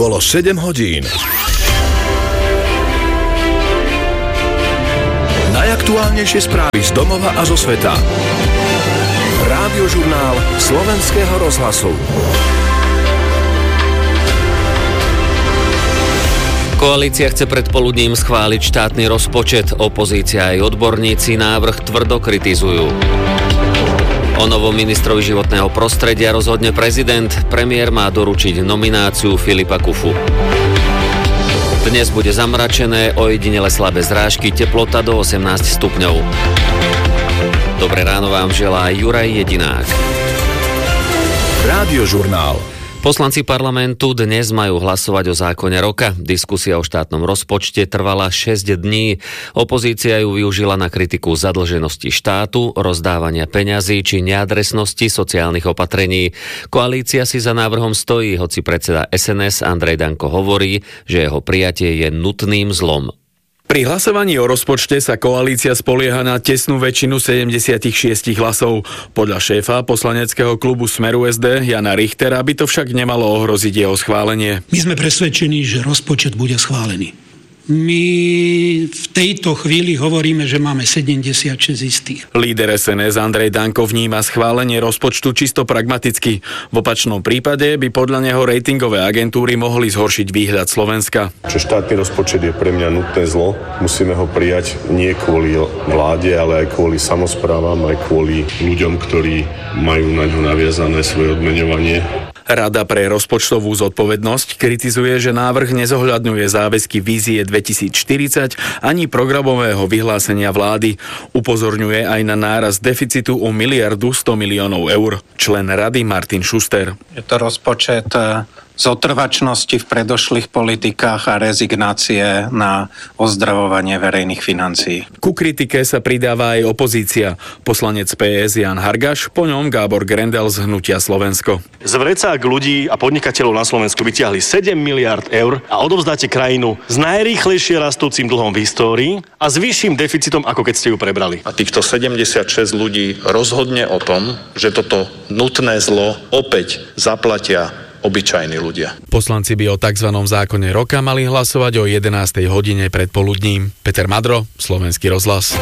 Bolo 7 hodín. Najaktuálnejšie správy z domova a zo sveta. Rádiožurnál Slovenského rozhlasu. Koalícia chce predpoludním schváliť štátny rozpočet. Opozícia aj odborníci návrh tvrdo kritizujú. O novom ministrovi životného prostredia rozhodne prezident. Premiér má doručiť nomináciu Filipa Kufu. Dnes bude zamračené, ojedinele slabé zrážky, teplota do 18 stupňov. Dobré ráno vám želá Juraj Jedinák. Rádiožurnál. Poslanci parlamentu dnes majú hlasovať o zákone roka. Diskusia o štátnom rozpočte trvala 6 dní. Opozícia ju využila na kritiku zadlženosti štátu, rozdávania peňazí či neadresnosti sociálnych opatrení. Koalícia si za návrhom stojí, hoci predseda SNS Andrej Danko hovorí, že jeho prijatie je nutným zlom. Pri hlasovaní o rozpočte sa koalícia spolieha na tesnú väčšinu 76 hlasov. Podľa šéfa poslaneckého klubu Smeru SD Jana Richtera by to však nemalo ohroziť jeho schválenie. My sme presvedčení, že rozpočet bude schválený. My v tejto chvíli hovoríme, že máme 76 istých. Líder SNS Andrej Danko vníma schválenie rozpočtu čisto pragmaticky. V opačnom prípade by podľa neho ratingové agentúry mohli zhoršiť výhľad Slovenska. Čo štátny rozpočet je pre mňa nutné zlo, musíme ho prijať nie kvôli vláde, ale aj kvôli samosprávam, aj kvôli ľuďom, ktorí majú na ňu naviazané svoje odmeňovanie. Rada pre rozpočtovú zodpovednosť kritizuje, že návrh nezohľadňuje záväzky vízie 2040 ani programového vyhlásenia vlády. Upozorňuje aj na nárast deficitu o 1,1 miliardu eur. Člen rady Martin Schuster. Je to rozpočet zotrvačnosti v predošlých politikách a rezignácie na ozdravovanie verejných financií. Ku kritike sa pridáva aj opozícia. Poslanec PS Jan Hargaš, po ňom Gábor Grendel z Hnutia Slovensko. Z vrecák ľudí a podnikateľov na Slovensku vytiahli 7 miliard eur a odovzdáte krajinu s najrýchlejšie rastúcim dlhom v histórii a s vyšším deficitom, ako keď ste ju prebrali. A týchto 76 ľudí rozhodne o tom, že toto nutné zlo opäť zaplatia obyčajní ľudia. Poslanci by o tzv. Zákone roka mali hlasovať o 11. hodine predpoludním. Peter Madro, Slovenský rozhlas.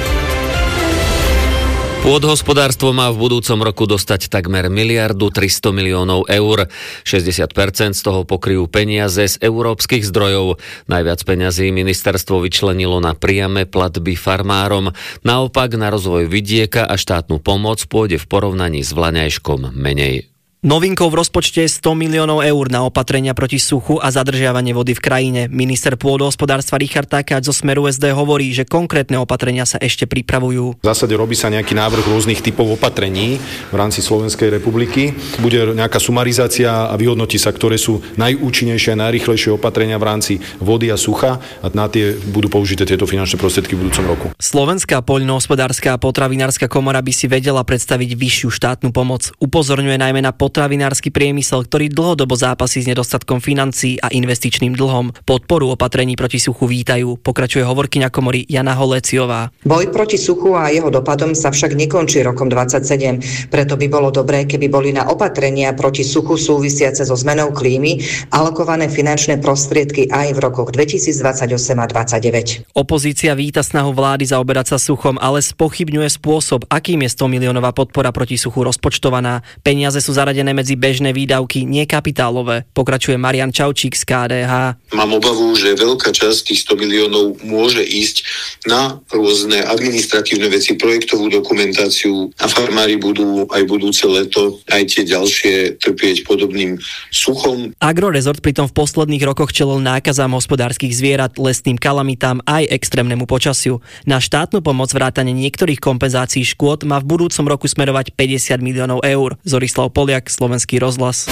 Pôdohospodárstvo má v budúcom roku dostať takmer 1,3 miliardu eur. 60% z toho pokryjú peniaze z európskych zdrojov. Najviac peňazí ministerstvo vyčlenilo na priame platby farmárom. Naopak na rozvoj vidieka a štátnu pomoc pôjde v porovnaní s vlaňajškom menej. Novinkou v rozpočte je 100 miliónov eur na opatrenia proti suchu a zadržiavanie vody v krajine. Minister pôdohospodárstva Richard Takáč zo Smeru SD hovorí, že konkrétne opatrenia sa ešte pripravujú. V zásade robí sa nejaký návrh rôznych typov opatrení v rámci Slovenskej republiky. Bude nejaká sumarizácia a vyhodnotí sa, ktoré sú najúčinnejšie a najrýchlejšie opatrenia v rámci vody a sucha a na tie budú použité tieto finančné prostriedky v budúcom roku. Slovenská poľnohospodárska a potravinárska komora by si vedela predstaviť vyššiu štátnu pomoc. Upozorňuje najmä na potravinársky priemysel, ktorý dlhodobo zápasí s nedostatkom financií a investičným dlhom. Podporu opatrení proti suchu vítajú, pokračuje hovorkyňa komory Jana Holeciová. Boj proti suchu a jeho dopadom sa však nekončí rokom 27, preto by bolo dobré, keby boli na opatrenia proti suchu súvisiace so zmenou klímy alokované finančné prostriedky aj v rokoch 2028 a 2029. Opozícia víta snahu vlády zaoberať sa suchom, ale spochybňuje spôsob, akým je 100 miliónová podpora proti suchu rozpočtovaná. Peniaze sú zaradené medzi bežné výdavky, nie kapitálové. Pokračuje Marian Čaučík z KDH. Mám obavu, že veľká časť tých 100 miliónov môže ísť na rôzne administratívne veci, projektovú dokumentáciu a farmári budú aj budúce leto aj tie ďalšie trpieť podobným suchom. Agrorezort pritom v posledných rokoch čelil nákazám hospodárskych zvierat, lesným kalamitám aj extrémnemu počasiu. Na štátnu pomoc vrátane niektorých kompenzácií škôd má v budúcom roku smerovať 50 miliónov eur. Zorislav Poliak, Slovenský rozhlas.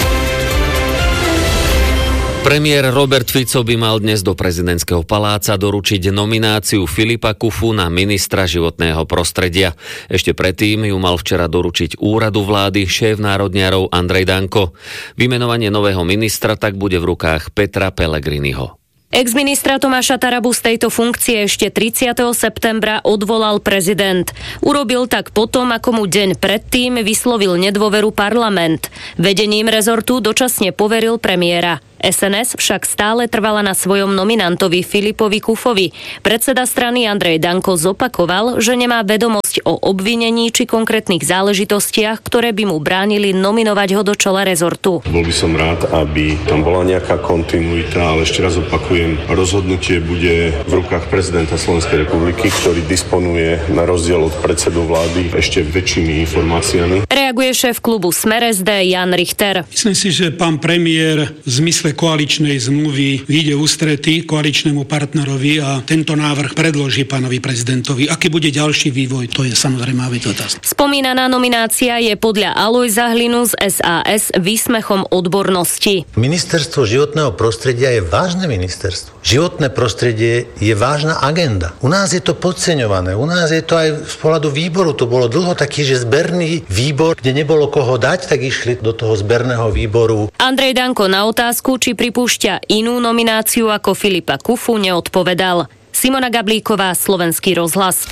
Premiér Robert Fico by mal dnes do prezidentského paláca doručiť nomináciu Filipa Kufu na ministra životného prostredia. Ešte predtým ju mal včera doručiť úradu vlády šéf národniarov Andrej Danko. Vymenovanie nového ministra tak bude v rukách Petra Pellegriniho. Ex-ministra Tomáša Tarabu z tejto funkcie ešte 30. septembra odvolal prezident. Urobil tak potom, ako mu deň predtým vyslovil nedôveru parlament. Vedením rezortu dočasne poveril premiéra. SNS však stále trvala na svojom nominantovi Filipovi Kufovi. Predseda strany Andrej Danko zopakoval, že nemá vedomosť o obvinení či konkrétnych záležitostiach, ktoré by mu bránili nominovať ho do čela rezortu. Bol by som rád, aby tam bola nejaká kontinuita, ale ešte raz opakujem, rozhodnutie bude v rukách prezidenta Slovenskej republiky, ktorý disponuje na rozdiel od predsedu vlády ešte väčšími informáciami. Reaguje šéf klubu Smer SD Jan Richter. Myslím si, že pán premiér v zmysle koaličnej zmluvy vyjde ústrety koaličnému partnerovi a tento návrh predloží pánovi prezidentovi. Aký bude ďalší vývoj, to je samozrejme otázka. Spomínaná nominácia je podľa Alojza Hlinu z SAS výsmechom odbornosti. Ministerstvo životného prostredia je vážne ministerstvo. Životné prostredie je vážna agenda. U nás je to podceňované. U nás je to aj z pohľadu výboru. To bolo dlho taký, že zberný výbor, kde nebolo koho dať, tak išli do toho zberného výboru. Andrej Danko na otázku, či pripúšťa inú nomináciu ako Filipa Kufu, neodpovedal. Simona Gablíková, Slovenský rozhlas.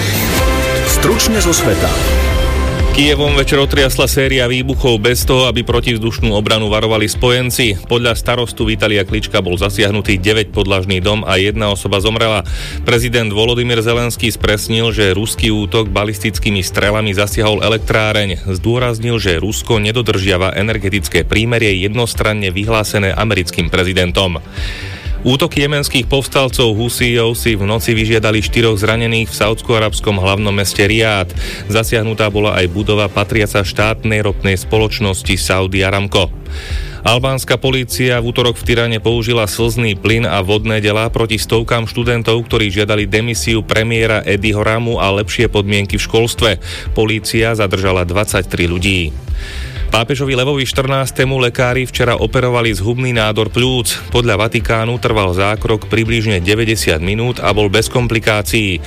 Stručne zo sveta. Kyjevom večer otriasla séria výbuchov bez toho, aby protivzdušnú obranu varovali spojenci. Podľa starostu Vitalia Klička bol zasiahnutý 9-podlažný dom a 1 osoba zomrela. Prezident Volodymyr Zelenský spresnil, že ruský útok balistickými strelami zasiahol elektráreň. Zdôraznil, že Rusko nedodržiava energetické prímerie jednostranne vyhlásené americkým prezidentom. Útoky jemenských povstalcov Husijov si v noci vyžiadali 4 zranených v saúdsko-arabskom hlavnom meste Riád. Zasiahnutá bola aj budova patriaca štátnej ropnej spoločnosti Saudi Aramco. Albánska polícia v útorok v Tirane použila slzný plyn a vodné delá proti stovkám študentov, ktorí žiadali demisiu premiéra Ediho Ramu a lepšie podmienky v školstve. Polícia zadržala 23 ľudí. Pápežovi Levovi XIV. Lekári včera operovali zhubný nádor pľúc. Podľa Vatikánu trval zákrok približne 90 minút a bol bez komplikácií.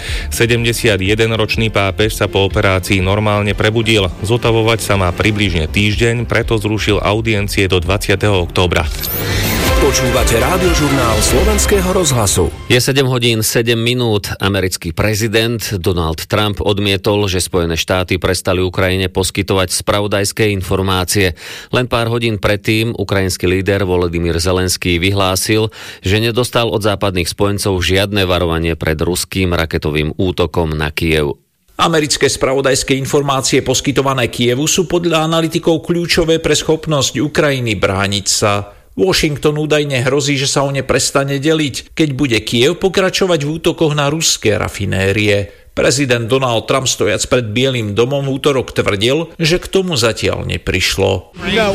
71-ročný pápež sa po operácii normálne prebudil. Zotavovať sa má približne týždeň, preto zrušil audiencie do 20. októbra. Počúvate rádiožurnál Slovenského rozhlasu. Je 7 hodín 7 minút. Americký prezident Donald Trump odmietol, že Spojené štáty prestali Ukrajine poskytovať spravodajské informácie. Len pár hodín predtým ukrajinský líder Volodymyr Zelenský vyhlásil, že nedostal od západných spojencov žiadne varovanie pred ruským raketovým útokom na Kyjev. Americké spravodajské informácie poskytované Kyjevu sú podľa analytikov kľúčové pre schopnosť Ukrajiny brániť sa. Washington údajne hrozí, že sa o ne prestane deliť, keď bude Kyjev pokračovať v útokoch na ruské rafinérie. Prezident Donald Trump stojac pred Bielým domom v útorok tvrdil, že k tomu zatiaľ neprišlo.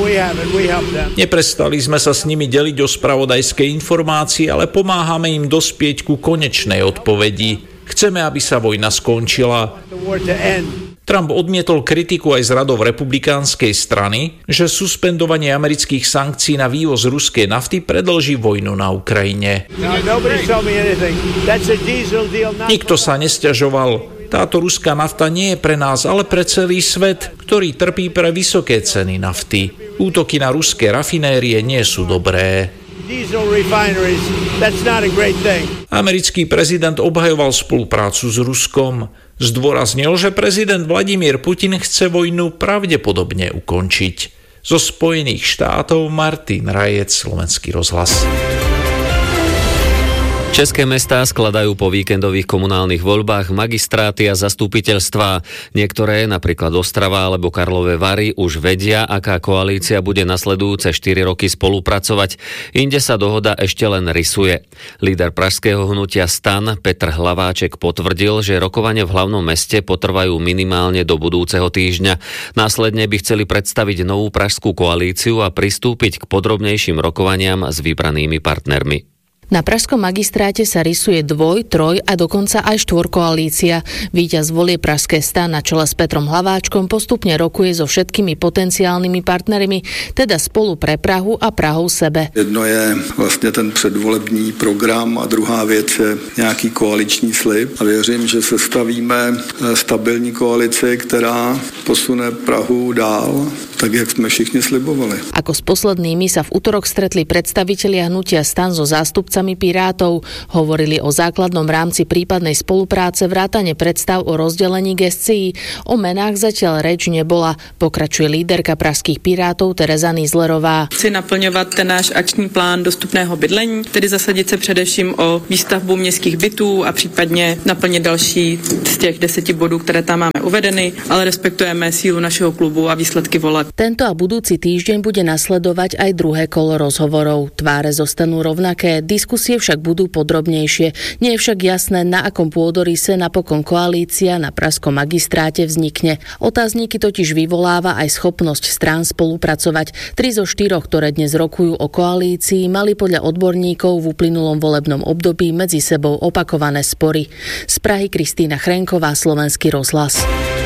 Neprestali sme sa s nimi deliť o spravodajské informácie, ale pomáhame im dospieť ku konečnej odpovedi. Chceme, aby sa vojna skončila. Trump odmietol kritiku aj z radov republikánskej strany, že suspendovanie amerických sankcií na vývoz ruskej nafty predĺží vojnu na Ukrajine. Nikto sa nesťažoval. Táto ruská nafta nie je pre nás, ale pre celý svet, ktorý trpí pre vysoké ceny nafty. Útoky na ruské rafinérie nie sú dobré. Americký prezident obhajoval spoluprácu s Ruskom. Zdôraznil, že prezident Vladimír Putin chce vojnu pravdepodobne ukončiť. Zo Spojených štátov Martin Rajec, Slovenský rozhlas. České mestá skladajú po víkendových komunálnych voľbách magistráty a zastupiteľstvá. Niektoré, napríklad Ostrava alebo Karlové Vary, už vedia, aká koalícia bude nasledujúce 4 roky spolupracovať. Inde sa dohoda ešte len rysuje. Líder pražského hnutia STAN Petr Hlaváček potvrdil, že rokovania v hlavnom meste potrvajú minimálne do budúceho týždňa. Následne by chceli predstaviť novú pražskú koalíciu a pristúpiť k podrobnejším rokovaniam s vybranými partnermi. Na pražskom magistráte sa rysuje 2, 3 a dokonca aj 4 koalícia. Víťaz volie pražské STAN na čele s Petrom Hlaváčkom postupne rokuje so všetkými potenciálnymi partnermi, teda Spolu pre Prahu a Prahou sebe. Jedno je vlastně ten předvolební program a druhá věc je nějaký koaliční slib. A věřím, že sestavíme stabilní koalici, která posune Prahu dál, tak jak sme všichni slibovali. Ako s poslednými sa v útorok stretli predstavitelia hnutia STAN so zástupcami zástupcami Pirátov. Hovorili o základnom rámci prípadnej spolupráce vrátane predstav o rozdelení gescií. O menách zatiaľ reč nebola. Pokračuje líderka pražských Pirátov Tereza Nýzlerová. Chci naplňovat ten náš akční plán dostupného bydlení, tedy zasadit se především o výstavbu městských bytů a případně naplnit další z těch 10 bodů, které tam máme uvedeny, ale respektujeme sílu našeho klubu a výsledky voleb. Tento a budúci týždeň bude nasledovať aj druhé kolo rozhovorov. Tváre zostanú rovnaké, diskusie však budú podrobnejšie. Nie je však jasné, na akom pôdoryse napokon koalícia na pražskom magistráte vznikne. Otázniky totiž vyvoláva aj schopnosť strán spolupracovať. 3 zo 4, ktoré dnes rokujú o koalícii, mali podľa odborníkov v uplynulom volebnom období medzi sebou opakované spory. Z Prahy Kristína Chrenková, Slovenský rozhlas.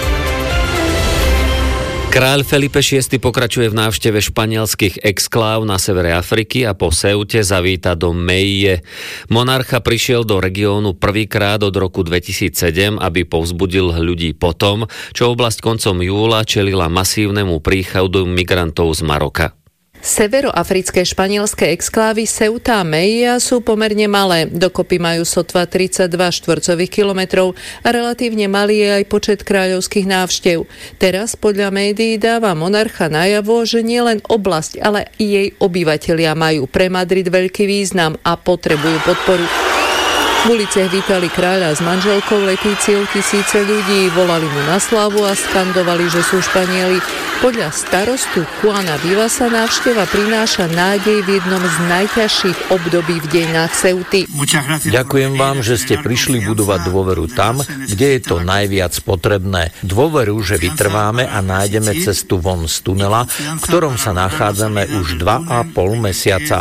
Kráľ Felipe VI pokračuje v návšteve španielských exkláv na severe Afriky a po Ceute zavíta do Melille. Monarcha prišiel do regiónu prvýkrát od roku 2007, aby povzbudil ľudí po tom, čo oblasť koncom júla čelila masívnemu príchodu migrantov z Maroka. Severoafrické španielské exklávy Ceuta a Melilla sú pomerne malé. Dokopy majú sotva 32 štvorcových kilometrov a relatívne malý je aj počet kráľovských návštev. Teraz podľa médií dáva monarcha najavo, že nielen oblasť, ale i jej obyvatelia majú pre Madrid veľký význam a potrebujú podporu. V uliciach vítali kráľa s manželkou Letíciou tisíce ľudí, volali mu na slávu a skandovali, že sú Španieli. Podľa starostu Juana Vivasa návšteva prináša nádej v jednom z najťažších období v dejinách Ceuty. Ďakujem vám, že ste prišli budovať dôveru tam, kde je to najviac potrebné. Dôveru, že vytrváme a nájdeme cestu von z tunela, v ktorom sa nachádzame už 2,5 mesiaca.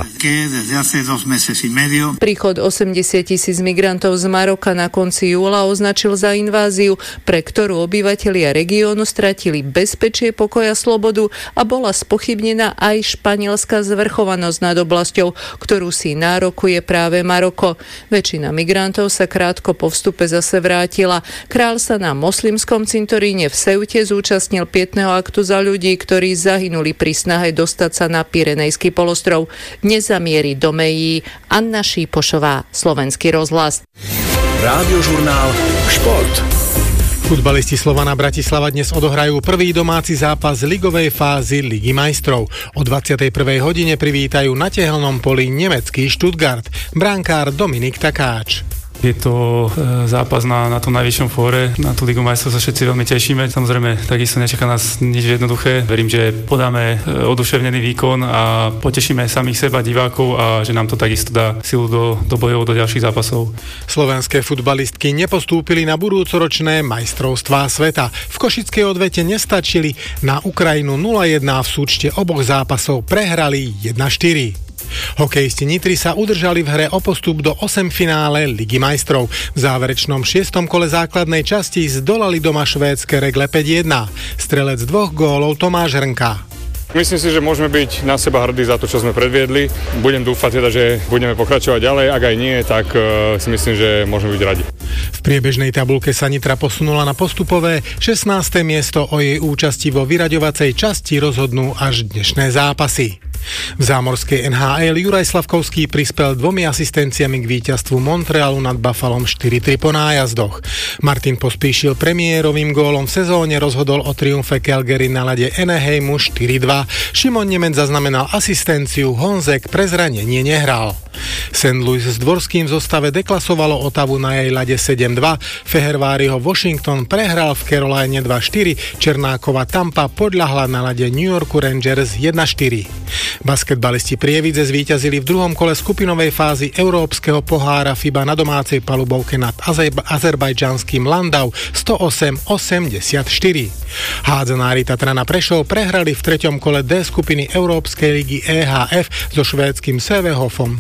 Príchod 80,000 migrantov z Maroka na konci júla označil za inváziu, pre ktorú obyvatelia regiónu stratili bezpečie, pokoj a slobodu a bola spochybnená aj španielská zvrchovanosť nad oblasťou, ktorú si nárokuje práve Maroko. Väčšina migrantov sa krátko po vstupe zase vrátila. Kráľ sa na moslimskom cintoríne v Ceute zúčastnil pietného aktu za ľudí, ktorí zahynuli pri snahe dostať sa na Pyrenejský polostrov. Dnes zamierí do Melilly. Anna Šípošová, Slovenský rozhlas. Rádiožurnál Šport. Futbalisti Slovana Bratislava dnes odohrajú prvý domáci zápas ligovej fázy Ligy majstrov. O 21. hodine privítajú na tehelnom poli nemecký Stuttgart. Brankár Dominik Takáč. Je to zápas na tom najvyššom fóre, na tú Ligu majstrov sa všetci veľmi tešíme. Samozrejme, takisto nečaká nás nič jednoduché. Verím, že podáme oduševnený výkon a potešíme samých seba, divákov a že nám to takisto dá silu do bojov, do ďalších zápasov. Slovenské futbalistky nepostúpili na budúcoročné majstrovstvá sveta. V košickej odvete nestačili, na Ukrajinu 0-1 v súčte oboch zápasov prehrali 1-4. Hokejisti Nitry sa udržali v hre o postup do 8 finále Ligy majstrov. V záverečnom 6. kole základnej časti zdolali doma švédske Regle 5-1. Strelec 2 gólov Tomáš Hrnka. Myslím si, že môžeme byť na seba hrdí za to, čo sme predviedli. Budem dúfať teda, že budeme pokračovať ďalej. Ak aj nie, tak si myslím, že môžeme byť radi. V priebežnej tabuľke sa Nitra posunula na postupové 16. miesto. O jej účasti vo vyraďovacej časti rozhodnú až dnešné zápasy. V zámorskej NHL Juraj Slavkovský prispel 2 asistenciami k víťazstvu Montrealu nad Buffalom 4-3 po nájazdoch. Martin Pospíšil premiérovým gólom v sezóne rozhodol o triumfe Calgary na ľade Anaheimu 4-2. Šimon Nemec zaznamenal asistenciu, Honzek pre zranenie nehral. St. Louis s dvorským v zostave deklasovalo Ottawu na jej ľade 7-2. Feherváriho Washington prehral v Caroline 2-4. Černákova Tampa podľahla na ľade New Yorku Rangers 1-4. Basketbalisti Prievidze zvíťazili v druhom kole skupinovej fázy Európskeho pohára FIBA na domácej palubovke nad azerbajdžanským Landau 108-84. Hádzanári Tatrana Prešov prehrali v treťom kole D skupiny Európskej ligy EHF so švédskym Sävehofom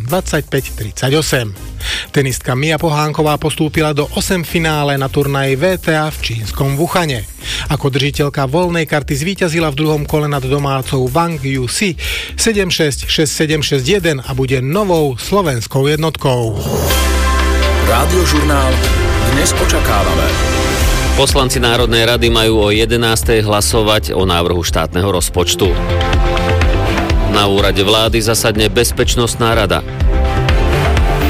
25-38. Tenistka Mia Pohánková postúpila do 8 finále na turnaji VTA v čínskom Wuhane. Ako držiteľka voľnej karty zvíťazila v druhom kole nad domácou Wang Yusi 7-6, 6-7, 6-1 a bude novou slovenskou jednotkou. Rádiožurnál dnes očakávame. Poslanci Národnej rady majú o 11:00 hlasovať o návrhu štátneho rozpočtu. Na úrade vlády zasadne Bezpečnostná rada.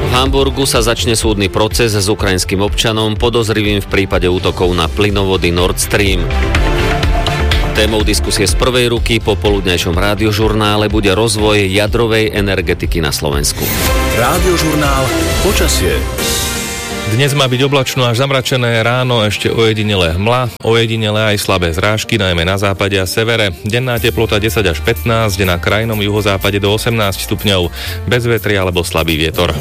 V Hamburgu sa začne súdny proces s ukrajinským občanom podozrivým v prípade útokov na plynovody Nord Stream. Témou diskusie z prvej ruky po poludňajšom rádiožurnále bude rozvoj jadrovej energetiky na Slovensku. Rádiožurnál počasie. Dnes má byť oblačno až zamračené, ráno ešte ojedinelé hmla, ojedinelé aj slabé zrážky, najmä na západe a severe. Denná teplota 10 až 15, na krajnom juhozápade do 18 stupňov, bez vetria alebo slabý vietor.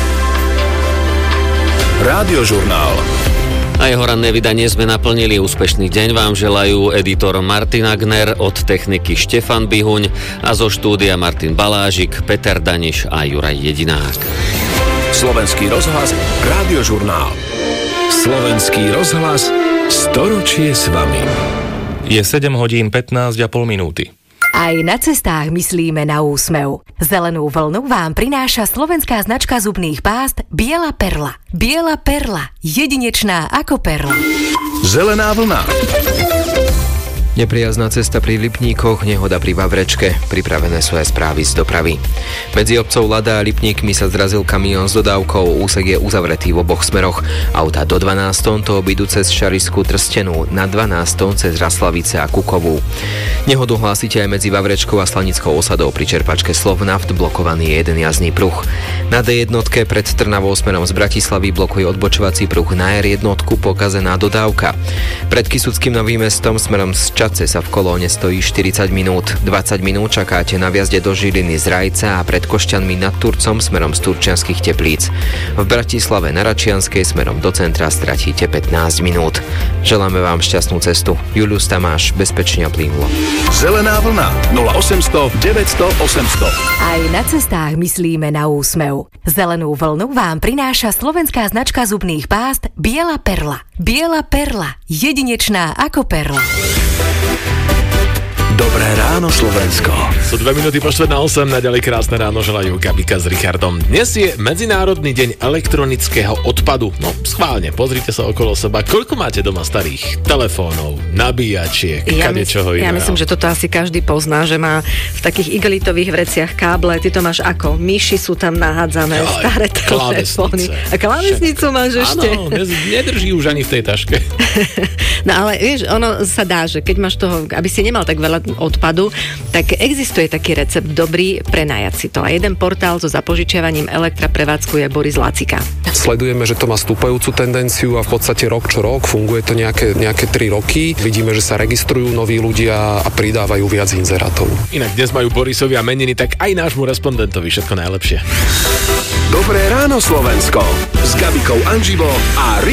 Rádiožurnál. A jeho ranné vydanie sme naplnili. Úspešný deň vám želajú editor Martin Agner, od techniky Štefan Bihuň a zo štúdia Martin Balážik, Peter Daniš a Juraj Jedinák. Slovenský rozhlas, Rádiožurnál. Slovenský rozhlas, storočie s vami. Je 7 hodín 15,5 minúty. Aj na cestách myslíme na úsmev. Zelenú vlnu vám prináša slovenská značka zubných pást Biela perla. Biela perla, jedinečná ako perla. Zelená vlna. Nepriazná cesta pri Lipníkoch, nehoda pri Vavrečke. Pripravené sú aj správy z dopravy. Medzi obcov Lada a Lipníkmi sa zrazil kamión s dodávkou. Úsek je uzavretý v oboch smeroch. Autá do 12 tón to obídu cez Šarišskú Trstenú, na 12 tón cez Raslavice a Kukovú. Nehodu hlásite aj medzi Vavrečkou a Slanickou osadou pri čerpačke Slovnaft, blokovaný je jeden jazdný pruh. Na D1 pred Trnavou smerom z Bratislavy blokuje odbočovací pruh, na R1 pokazená dodávka. Pred Kysuckým Novým Mestom smerom z Čadce sa v kolóne stojí 40 minút. 20 minút čakáte na vjazde do Žiliny z Rajca a pred Košťanmi nad Turcom smerom z Turčianskych Teplíc. V Bratislave na Račianskej smerom do centra stratíte 15 minút. Želáme vám šťastnú cestu. Julius Tamáš, bezpečne a plynulo. Zelená vlna 0800 900 800. Aj na cestách myslíme na úsmev. Zelenú vlnu vám prináša slovenská značka zubných pást Biela perla. Biela perla, jedinečná ako perla. Dobré ráno, Slovensko. Sú 2 minúty po 7:45, naďalej krásne ráno želajú Gabika s Richardom. Dnes je Medzinárodný deň elektronického odpadu. No, schválne, pozrite sa okolo seba. Koľko máte doma starých telefónov, nabíjačiek, kadečoho iného? Ja myslím, že toto asi každý pozná, že má v takých igelitových vreciach káble. Ty to máš ako? Myši sú tam nahádzané, staré telefóny. A klávesnicu máš ešte? Áno, nedrží už ani v tej taške. No ale vieš, ono sa dá, že keď máš toho, aby si nemal tak veľa odpadu, tak existuje taký recept dobrý, prenajať si to. A jeden portál so zapožičiavaním elektra prevádzkuje Boris Lacika. Sledujeme, že to má stúpajúcu tendenciu a v podstate rok čo rok, funguje to nejaké 3 roky. Vidíme, že sa registrujú noví ľudia a pridávajú viac inzerátov. Inak dnes majú Borisovia meniny, tak aj nášmu respondentovi všetko najlepšie. Dobré ráno, Slovensko. S Gabikou Anžibou a